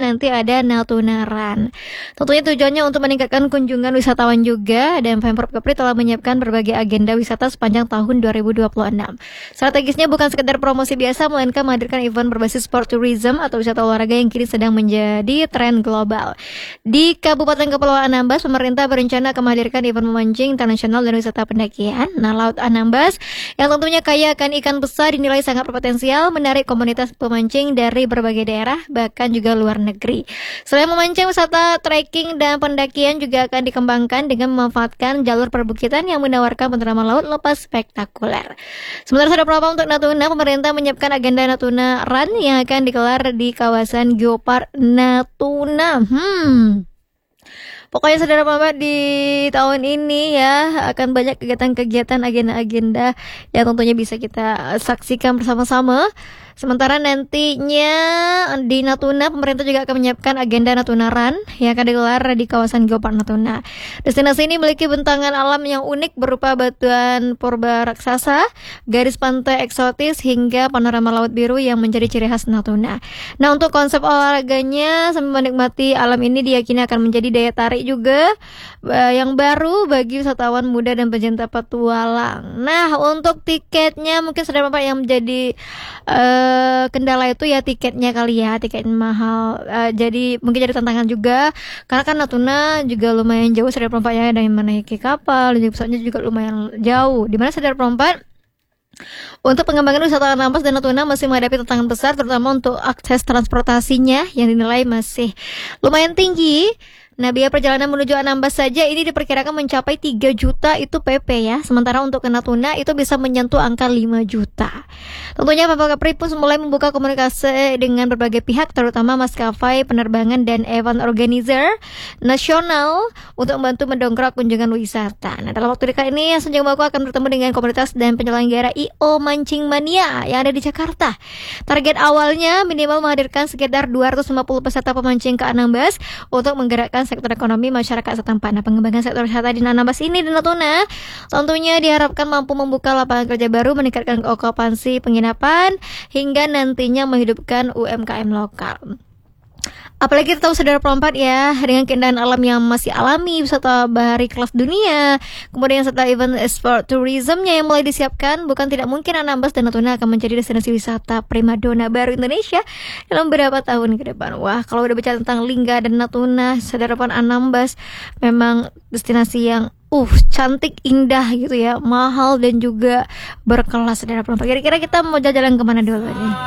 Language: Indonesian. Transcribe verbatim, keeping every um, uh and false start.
nanti ada Natuna Run. Tentunya tujuannya untuk meningkatkan kunjungan wisatawan juga, dan Pemprov Kepri telah menyiapkan berbagai agenda wisata sepanjang tahun dua ribu dua puluh enam. Strategisnya bukan sekedar promosi biasa, melainkan menghadirkan event berbasis sport tourism atau wisata olahraga yang kini sedang menjadi tren global. Di Kabupaten Kepulauan Anambas, pemerintah berencana akan menghadirkan event memancing internasional dan wisata pendakian. Nah, Laut Anambas yang tentunya kaya akan ikan besar dinilai sangat berpotensial menarik komunitas pemancing dari berbagai daerah, bahkan juga luar negeri. Selain memancing, wisata trekking dan pendakian juga akan dikembangkan dengan memanfaatkan jalur perbukitan yang menawarkan panorama laut lepas spektakuler. Sementara saudara Propa, untuk Natuna, pemerintah menyiapkan agenda Natuna Run yang akan digelar di kawasan Geopark Natuna. Hmm. Pokoknya saudara Mama, di tahun ini ya akan banyak kegiatan-kegiatan, agenda-agenda yang tentunya bisa kita saksikan bersama-sama. Sementara nantinya di Natuna, pemerintah juga akan menyiapkan agenda Natuna Run yang akan digelar di kawasan Geopark Natuna. Destinasi ini memiliki bentangan alam yang unik berupa batuan purba raksasa, garis pantai eksotis, hingga panorama laut biru yang menjadi ciri khas Natuna. Nah, untuk konsep olahraganya sambil menikmati alam ini diyakini akan menjadi daya tarik juga uh, yang baru bagi wisatawan muda dan pecinta petualang. Nah, untuk tiketnya mungkin saudara Bapak yang menjadi uh, kendala itu ya tiketnya kali ya, tiket mahal. Uh, jadi mungkin jadi tantangan juga karena kan Natuna juga lumayan jauh saudara perempat ya, dan menaiki kapal dan juga pesawatnya juga lumayan jauh. Dimana saudara perempat untuk pengembangan wisata Anambas dan Natuna masih menghadapi tantangan besar, terutama untuk akses transportasinya yang dinilai masih lumayan tinggi. Nah, biaya perjalanan menuju Anambas saja ini diperkirakan mencapai tiga juta itu P P ya. Sementara untuk ke Natuna itu bisa menyentuh angka lima juta. Tentunya Pemprov Kepri pun mulai membuka komunikasi dengan berbagai pihak, terutama maskapai penerbangan dan event organizer nasional untuk membantu mendongkrak kunjungan wisata. Nah, dalam waktu dekat ini Senja Baku akan bertemu dengan komunitas dan penyelenggara I O Mancing Mania yang ada di Jakarta. Target awalnya minimal menghadirkan sekitar dua ratus lima puluh peserta pemancing ke Anambas untuk menggerakkan sektor ekonomi masyarakat setempat. Nah, pengembangan sektor wisata di Anambas ini di Natuna tentunya diharapkan mampu membuka lapangan kerja baru, meningkatkan okupansi penginapan, hingga nantinya menghidupkan U M K M lokal. Apalagi kita tahu saudara perempat ya, dengan keindahan alam yang masih alami, wisata bahari kelas dunia, kemudian setelah event sport tourismnya yang mulai disiapkan, bukan tidak mungkin Anambas dan Natuna akan menjadi destinasi wisata primadona baru Indonesia dalam beberapa tahun ke depan. Wah, kalau udah bicara tentang Lingga dan Natuna, saudara perempat, Anambas memang destinasi yang uh cantik, indah gitu ya, mahal dan juga berkelas saudara perempat. Kira-kira kita mau jalan-jalan kemana dulu nih?